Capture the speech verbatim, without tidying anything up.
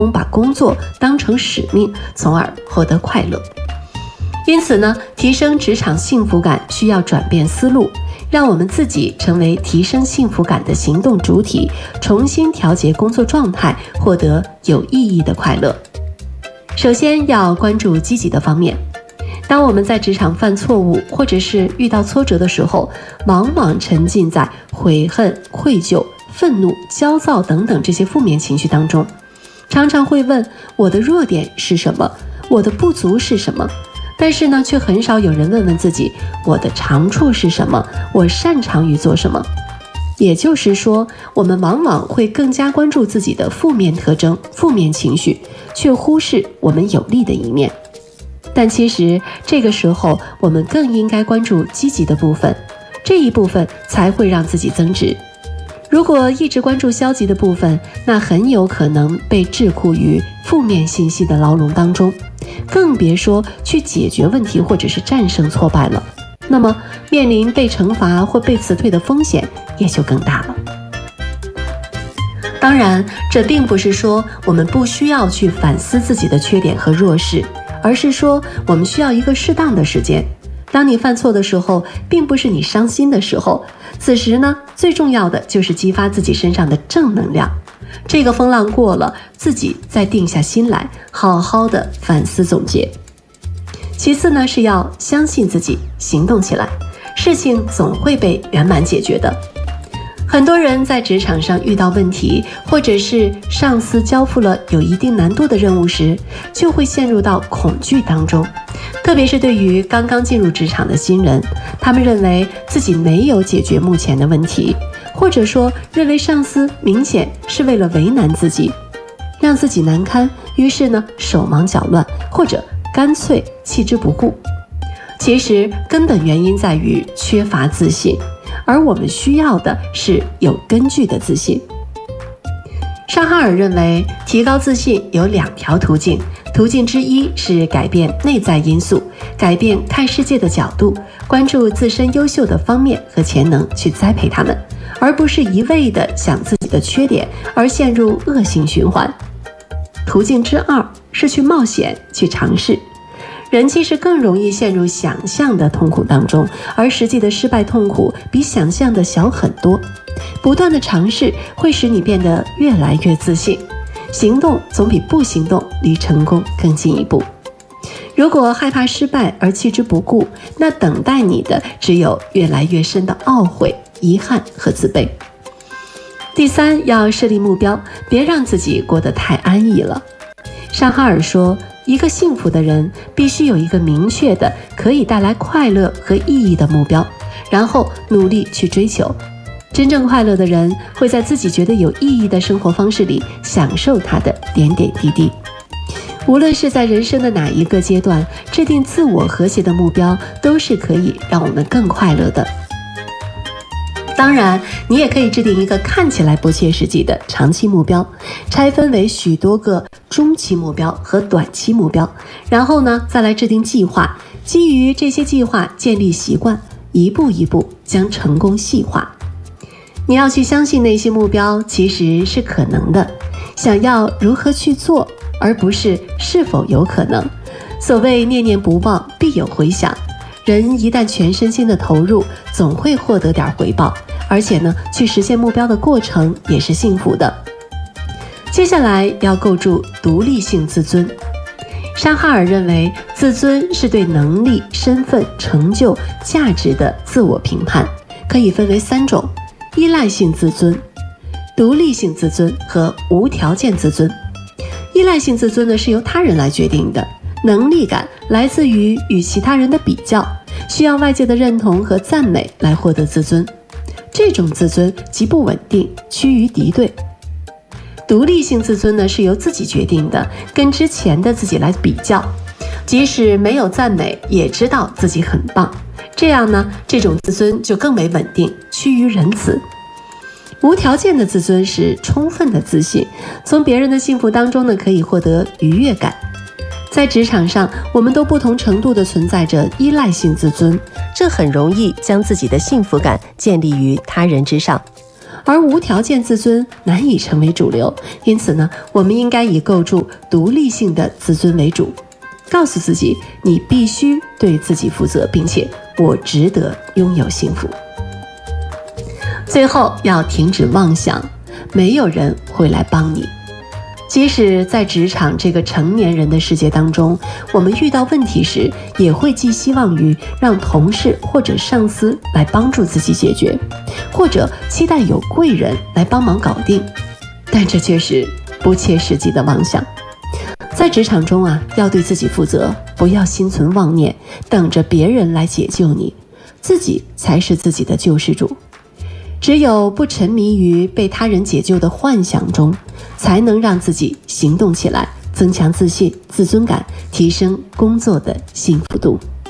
把工作当成使命，从而获得快乐。因此呢，提升职场幸福感需要转变思路，让我们自己成为提升幸福感的行动主体，重新调节工作状态，获得有意义的快乐。首先要关注积极的方面。当我们在职场犯错误，或者是遇到挫折的时候，往往沉浸在悔恨、愧疚、愤怒、焦躁等等这些负面情绪当中，常常会问我的弱点是什么，我的不足是什么，但是呢，却很少有人问问自己，我的长处是什么，我擅长于做什么。也就是说，我们往往会更加关注自己的负面特征、负面情绪，却忽视我们有利的一面。但其实这个时候，我们更应该关注积极的部分，这一部分才会让自己增值。如果一直关注消极的部分，那很有可能被桎梏于负面信息的牢笼当中，更别说去解决问题或者是战胜挫败了。那么面临被惩罚或被辞退的风险也就更大了。当然，这并不是说我们不需要去反思自己的缺点和弱势，而是说我们需要一个适当的时间。当你犯错的时候，并不是你伤心的时候，此时呢，最重要的就是激发自己身上的正能量。这个风浪过了，自己再定下心来，好好的反思总结。其次呢，是要相信自己，行动起来，事情总会被圆满解决的。很多人在职场上遇到问题，或者是上司交付了有一定难度的任务时，就会陷入到恐惧当中。特别是对于刚刚进入职场的新人，他们认为自己没有解决目前的问题，或者说认为上司明显是为了为难自己，让自己难堪，于是呢手忙脚乱，或者干脆弃之不顾。其实根本原因在于缺乏自信，而我们需要的是有根据的自信。尚哈尔认为，提高自信有两条途径，途径之一是改变内在因素，改变看世界的角度，关注自身优秀的方面和潜能，去栽培他们，而不是一味地想自己的缺点而陷入恶性循环。途径之二是去冒险，去尝试。人其实更容易陷入想象的痛苦当中，而实际的失败痛苦比想象的小很多。不断的尝试会使你变得越来越自信，行动总比不行动离成功更进一步。如果害怕失败而弃之不顾，那等待你的只有越来越深的懊悔、遗憾和自卑。第三，要设立目标，别让自己过得太安逸了。尚哈尔说，一个幸福的人必须有一个明确的可以带来快乐和意义的目标，然后努力去追求。真正快乐的人会在自己觉得有意义的生活方式里享受他的点点滴滴。无论是在人生的哪一个阶段，制定自我和谐的目标都是可以让我们更快乐的。当然，你也可以制定一个看起来不切实际的长期目标，拆分为许多个中期目标和短期目标，然后呢，再来制定计划，基于这些计划建立习惯，一步一步将成功细化。你要去相信那些目标其实是可能的，想要如何去做，而不是是否有可能。所谓念念不忘，必有回响。人一旦全身心的投入，总会获得点回报，而且呢，去实现目标的过程也是幸福的。接下来要构筑独立性自尊。尚哈尔认为，自尊是对能力、身份、成就、价值的自我评判，可以分为三种：依赖性自尊、独立性自尊和无条件自尊。依赖性自尊呢，是由他人来决定的，能力感来自于与其他人的比较，需要外界的认同和赞美来获得自尊。这种自尊极不稳定，趋于敌对。独立性自尊呢，是由自己决定的，跟之前的自己来比较，即使没有赞美，也知道自己很棒。这样呢，这种自尊就更为稳定，趋于仁慈。无条件的自尊是充分的自信，从别人的幸福当中呢，可以获得愉悦感。在职场上，我们都不同程度地存在着依赖性自尊，这很容易将自己的幸福感建立于他人之上。 而无条件自尊难以成为主流，因此呢，我们应该以构筑独立性的自尊为主，告诉自己，你必须对自己负责，并且我值得拥有幸福。最后要停止妄想，没有人会来帮你。即使在职场这个成年人的世界当中，我们遇到问题时，也会寄希望于让同事或者上司来帮助自己解决，或者期待有贵人来帮忙搞定，但这却是不切实际的妄想。在职场中啊，要对自己负责，不要心存妄念，等着别人来解救你，自己才是自己的救世主。只有不沉迷于被他人解救的幻想中，才能让自己行动起来，增强自信、自尊感，提升工作的幸福度。